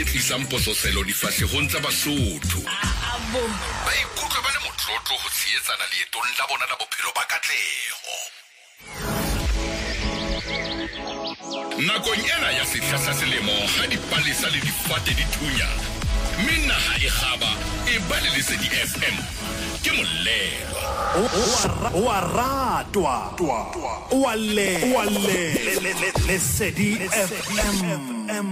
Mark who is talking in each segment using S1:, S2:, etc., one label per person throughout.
S1: Isamposo selo difahlegong tsa Basotho. Ba ikutlwa ba le motlotlo ho tshehetsana leetong la bona la bophelo ba katleho. Nakong ena ya sehla sa selemo ha dipalesa le difate di thunya, mme naha e kgaba e ba le Lesedi FM ke molelwa.
S2: O a ratwa o a le Lesedi FM.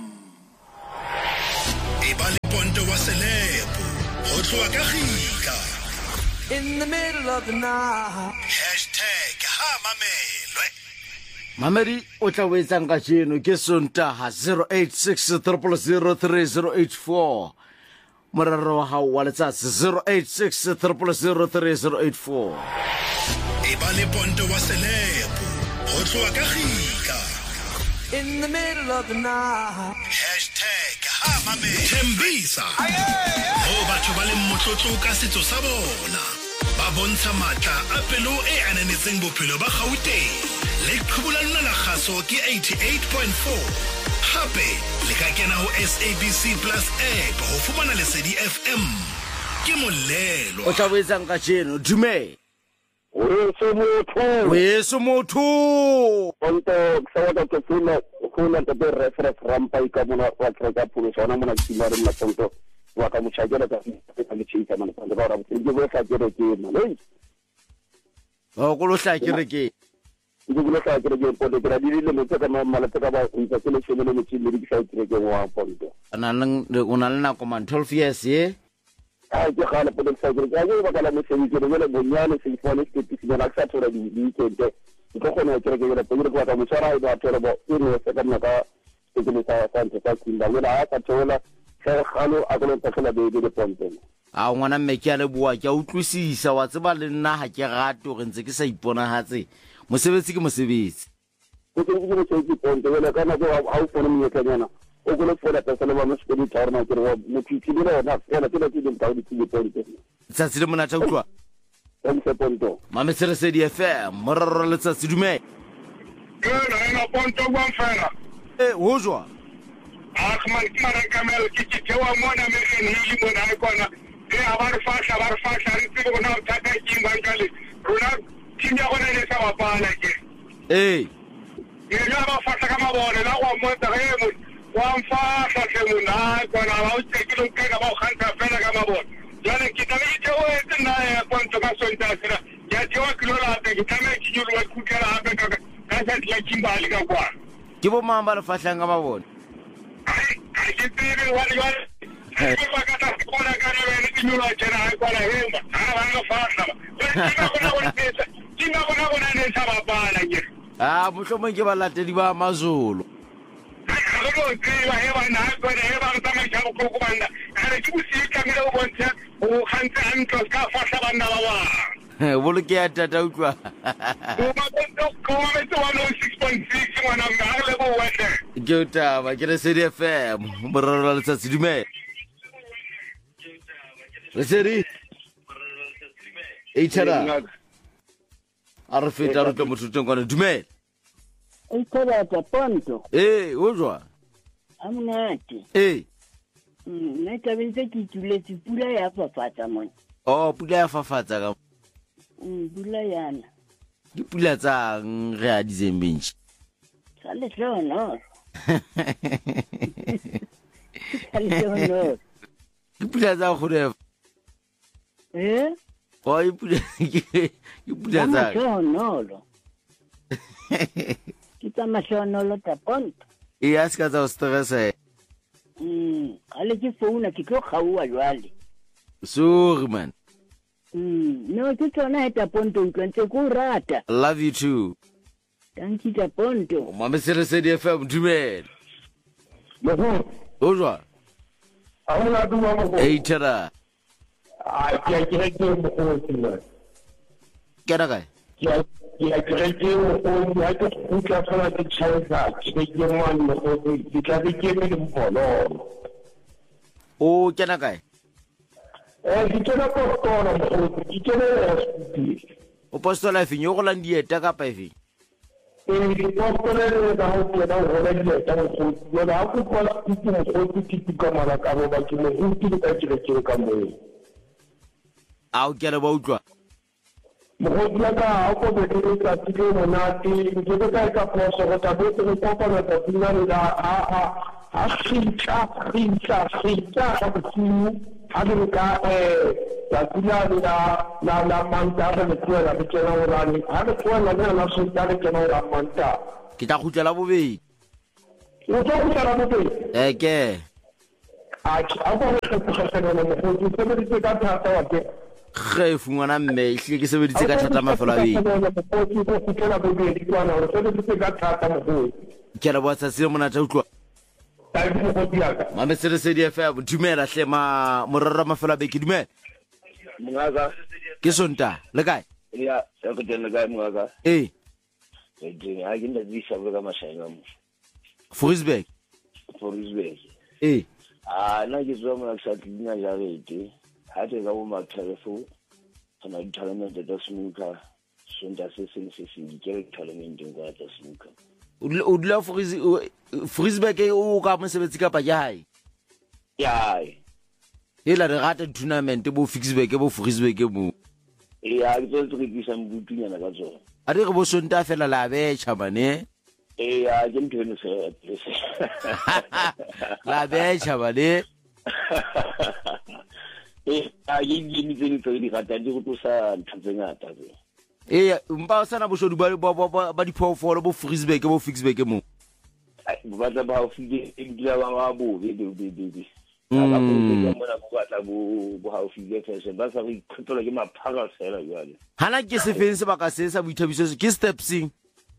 S1: Eba le ponto wa selepo ho tloha ka kgika.
S3: In the middle of the night.
S1: #hamamelwe.
S4: Mamedi o tla wetsang ka jeno ke Sontaha 086 0003084. Morero wa hao wa letsatsi 086 0003084.
S1: Eba le ponto wa selepo ho tloha ka kgika.
S3: In the middle of the night.
S1: #hamamelwe. Tembisa ho batho ba le motlotlo ka setso sa bona, ba bontsha matla a pelo e ananetseng bophelo ba Gauteng. Le qhubula lona la kgaso ke 88.4. Hape le ka kena ho SABC Plus app ho fumana Lesedi FM ke molelo.
S4: O tla wetsang ka jeno dumela.
S5: Weso motho
S4: Ponto
S5: kusawata kufuna tabe reference rampa ikamuna wa treka pulo sona muna kimari na ponto waka muchajela ta alichika mana ponto bara mutsinge bo sajere ke malai
S4: o go lo hlakere ke
S5: ndi go sajere ke ponto kra dilile motse ma malata ka ba ntse ke le shemele motsinge di sajere ke wa ponto
S4: ana una le nako man 12 years ye
S5: ke gala ponto sajere ke go bakala mosebetsi ke le bonyane se ifone ke tsitsi la sa tsora di ikente ko kona ke re ke le kwa ka mosara ida tsora bo ine se ka nna ka ke le sa sante ka kinda le la ka tsora se galo a go le tsela de ponto
S4: a ngwana mme ke a le bua ke a utlwisisa wa tseba le nna ha ke gato re ntse ke sa ipona hatse mosebetsi ke mosebetsi
S5: ke ke ponto le kana go a u fona mo kenyana o go le fona pesa le ba mo se di tsarna ke re mo tshitsi le na fela ke le ke di taudi ke ponto
S4: tsatsi le mona tsa utlwa
S5: ponto
S4: mame se Lesedi FM morero letsatsi dumela
S6: ena ponto gwa fela
S4: ho jwa
S6: Ahmad Kamel kikewa mona meren hili mona ikona abar fasha ri tigo na tata kimbangali runa kinya kona ne sa bapala ke ya ba fasha kama bone la wa monta hemu wa fasha ke mona kona ba utekilo kega ba khanta fela kama bone yana kitami tewe tena ya ponto kasonta sira ya tewa kilo la te kitame kinyulu wa kukela abe ka sa tla kimbali ka kwa
S4: ke bo mamba le fahlang ka mabone
S6: ai ke tsebe wali ba ka ta kona ka ne kinyulu wa tena kwa la hemba ba no fasha kinga kona ne sa bapala ke
S4: mohlomong ke ba latedi ba mazolo boloke ya tata utlwa ke o taba ke Lesedi FM morero la letsatsi dumela Lesedi eitara a re feta re tlo motho teng kwana dumela
S7: Ikobata ponto.
S4: o jwa
S7: Amunate. Nna tabentse ke ituletse pula ya fafatsa mona.
S4: Pula ya fafatsa ka
S7: Pula yana.
S4: Ke pula tsa re a dizembentshi.
S7: Sale hlono. Sale hlono.
S4: Ke pula tsa go re pula tsa
S7: hlono. Kita mahlono ta ponto.
S4: A ska tsa stressa.
S7: Ale ke founa ke tlo kgaua jwale.
S4: Sorry man.
S7: No ke tsona eta ponto ntse ko rata.
S4: Love you too.
S7: Thank you ta ponto.
S4: Mama se Lesedi FM dumela. O jwa
S5: Ahuna duma mo
S4: eitara
S5: ke mo ko
S4: kena kae
S5: ya ke mo ya ke utla fela ke tshwetsa ke mo mo ke tla ke me le mbolo
S4: o kena kae
S5: ke tsena ko tona mo ke tsena
S4: o postola efeng yo go lang dieta ka pa efeng
S5: Dipostole da ho kena ho le dileta mokgotsi yona ha ko kwa ke mokgotsi ke ka mala ka ba ke mokgotsi ka ke ka mo
S4: a o kere ba utlwa
S5: mokgotsi la ka ha ko be ke ka tsike monate ke ka poso go ta bo ke kopa na ta tsina la a khitsa ka tsinu ha ke ka la tsina la manta ba le tsela ke tsena ho rani ha ke tsena la sota ke tsena ho manta
S4: ke tla khutlela bobedi
S5: o tlo go tsara bobedi
S4: ke
S5: a go re go tsena mokgotsi se be ke ka thata wa ke
S4: ge fungwana mme hle ke sebeditse ka thata mafelo a ke la botsa se monata utlwa mame se di fa dumela hle morara mafelo a beke dumela
S5: mongaga
S4: ke sonta le kae
S5: ya se go teng le kae mongaga
S4: ke
S5: ha ke nda di shabe ka mashayanga mo
S4: Forisberg
S5: na ke tswa mo sa tlina ja rete ha te ga mo mathelefo kana di talamente da smuka sonta se ke talamente ngwa da smuka
S4: o dula Forisberg o ka mo sebetsi ka pa jae
S5: ya
S4: la re gata tournament bo Fixberg bo Forisberg mo
S5: ya ke tlo re bisa mbutunyana ka tsona
S4: a re go bo sonta fela la be chabane
S5: ya ke ntwe se
S4: la be chabane
S5: a ye di tseni tse di gata di go tlosa ntshengata
S4: mpa sana bo shodu ba diphoofolo bo Forisberg bo Fixberg mo
S5: ba tla ba ofile e dira ba bo be ba bo mona go batla bo ha ofile fese ba sa go ikhotola ke maphara fela jwale
S4: hana ke se feng se baka se sa boithabiso ke stepsing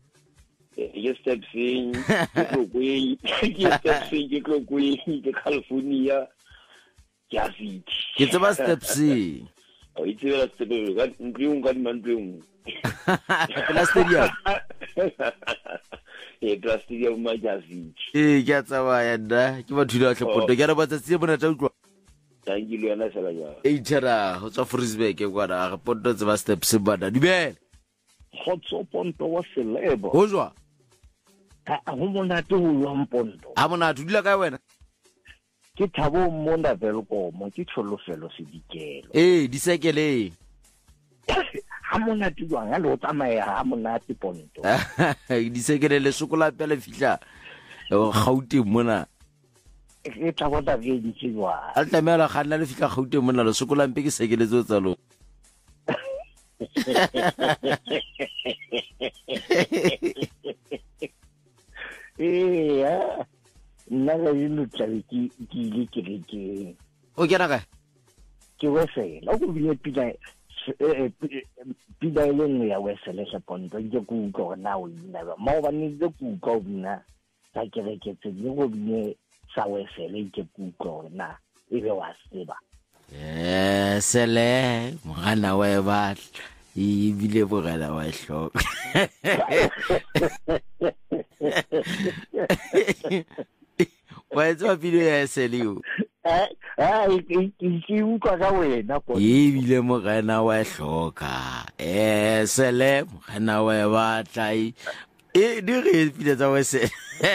S5: ke Cloquet ke California ya fit
S4: ke tseba stepsing
S5: o itse stepsing ga ntliung ka dimantliung
S4: la stadium
S5: trustee ma ja fit
S4: ke a tsaba ya nda ke ba thula tlhopoto ke re ba tse bona tsa utlwa
S5: thank you yana sala ja
S4: tshara ho tswa Forisberg kwa da ga poto tseba stepsing bana dibele
S5: khotso ponto wa selebo
S4: ho jwa
S5: a go monate ho yo mponto
S4: a monate dula kae wena
S5: ke Thabo Mmonda Velkomo ke tsholofelo se dikelo
S4: di sekele
S5: ha monate jwang a lo tsamaya ha monate ponto
S4: di sekele le sokola pele fihla Gauteng mona
S5: ke tla go ta ke di tswa
S4: a tlamela ga nna le fihla Gauteng mona le sokola mpe ke sekele tso tsa lo
S5: nna ga di lutla ke ile kerekeng
S4: o kena kae
S5: ke wesela o go bine pila ile nngwe ya wesele sa ponto ke go utlwa gore na o ina ba mo ba ne ke utlwa o bina sa kereke tse di go bine sa wesele ke utlwa gore na e be wa seba
S4: sele mogana wa e batla e bile bogela wa hloka wa etsa video ya seleo
S5: ke utlwa ka wena po
S4: e bile mogana wa hloka sele mogana wa e batla e di re pile tsa wese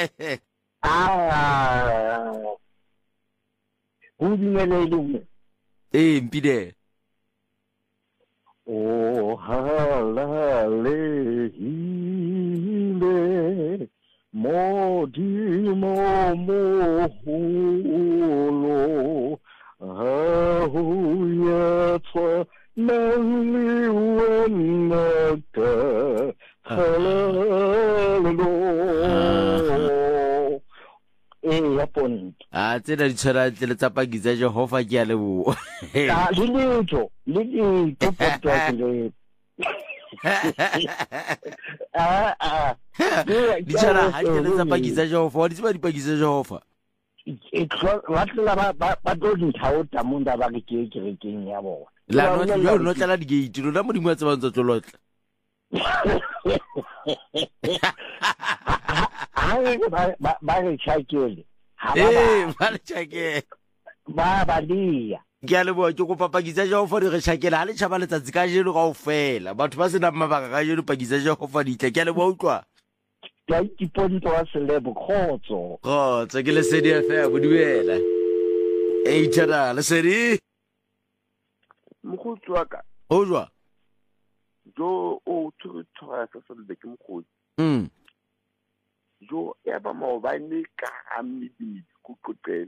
S5: o dinele le
S4: mpide
S5: o halalehile modimo moholo hahuyatswa naliwenaka halalo ya ponto
S4: tsena di tshwara tle tsa pakitsa Jehova ke a lebo
S5: le ponto
S4: di tshwara ha tle tsa pakitsa Jehova wa di tseba di pakitsa Jehova
S5: wa tla ba tlo di thauta munda ba ke kerekeng ya bona
S4: la no tla di gate lo modimo wa tseba ntse tlolotla
S5: ba re tshakele
S4: ba le tshakele
S5: ba dia
S4: ke a lebo ke go papakitsa Jehova di re tshakela ha le tshaba letsatsi ka jeno ga o fela batho ba se na mabaka ka jeno pakitsa Jehova di tla ke a lebo utlwa
S5: ya iponto wa selebo khotso
S4: ke Lesedi FM bo duela tjena Lesedi
S5: mokgotsi wa ka
S4: o jwa
S5: jo o tshwara sa se le ke mokgotsi jo ya ba maobane ka amidi ku qoqele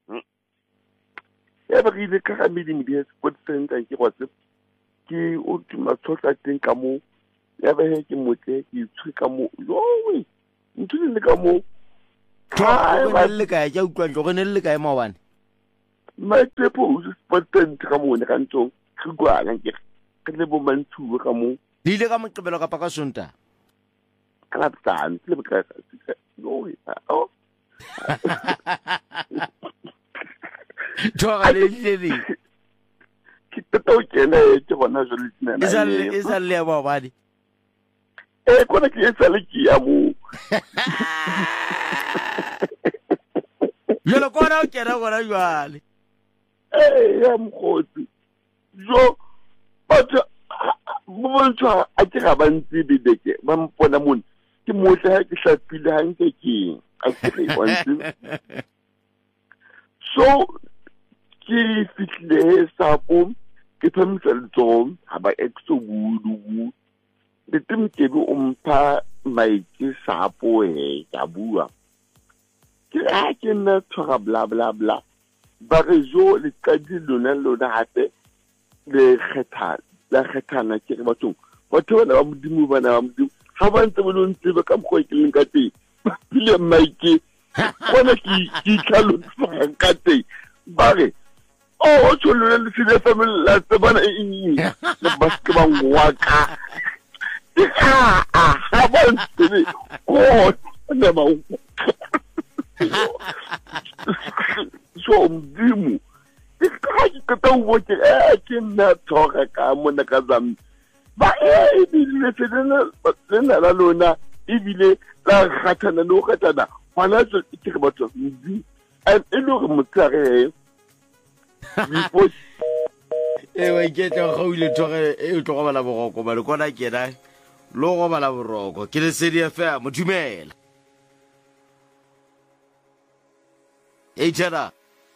S5: ya ba ile ka amidi di sport center ke go ke o tuma tshotla teng ka mo ya ba ke motle ke tswe ka mo yo we ntse le ka mo
S4: ga le ka ja utlwa go ne le ka maobane
S5: tepo o sport center ka mo ne ka ntong ke gwana ke le bo mantsuwe ka mo
S4: di ile ka moqebelo ka paka sonta
S5: kana tsan le ka no oh
S4: Toga le dile
S5: ke tata o kene ke bona jo le tsena
S4: isa le ya maobane
S5: kona ke etsa le ke ya mo
S4: yo lo kona o kena gona jwale
S5: ya mkhotsi jo batho bontshwa a ke ga bantsi bideke ba mpona mone ke motle ha ke hlapile ha nke ke a ke re bontsi so ke fihle sapo ke tsamisa letsogo ha ba exo budu le timkebe umpha maiki sapo ka bua ke a ke nna tshwara bla bla bla ba re jo le qadi lona hape le kgethana ke re batho bana ba modimo ha ba ntse ba lo ntse ba ka mkgo ke leng ka teng ba pile maiki kona ke tlhalotsa ka teng ba re o tsholo le sile family la tsebana le baske ba ngwaka ha ba ntse ko ne ba so mdimu ke ta o ke ke nna thoga ka mona ka zam ba ebile tsena la lona ebile la khathana no khathana hona tse ke batho mdi and elo re motsare
S4: wa ke tla go ile thoge e tlo go bala boroko ba le kona ke na lo go bala boroko ke Lesedi FM modumela tjena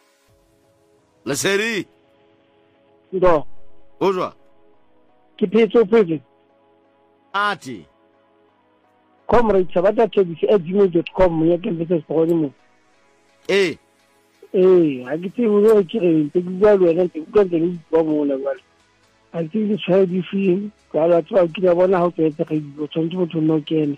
S4: Lesedi
S5: ndo
S4: o jwa
S5: ke phetso phetso
S4: ati
S5: comrade sabata tebisi@gmail.com ya ke mbetse se mo ha ke tsebe go ke re ke bua le wena ke ka ntse go mo la ba a ke di tshware di fi ka la tswa ke ya bona ha o tsetse ke go tshwanetse motho no kene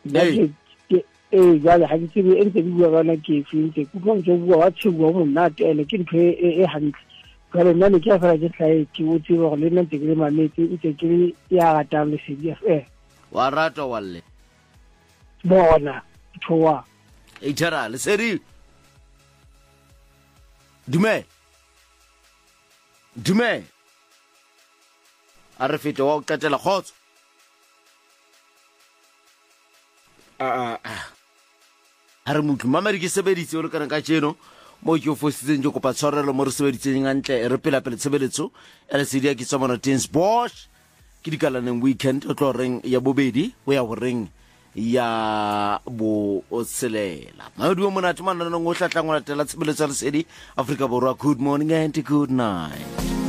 S5: jale ha ke tsebe ntse di bua bana ke fintse ku go ntse bua wa tshebuwa mo nna tele ke diphe hantle ka le nna ke a fara ke tlhae ke o tsebe go le nna ntse ke le mametse ntse ke ya rata Lesedi FM
S4: wa rata walle
S5: bona thowa
S4: tjena Lesedi dume a re fete wa o qetela khotso a re motho mama ke sebeditse o le kana ka tjeno mo ke o fositseng ke kopa tshwarelo mo re sebeditseng gantle re pela tshebeletso Lesedi ke tsama Tens Bosch ke dikalaneng weekend o tlo reng ya bobedi o ya go reng ya bo oselela maudi mo monate manana ngo hlatla ngwa tela tshebeletso Lesedi Africa Borwa. Good morning and good night.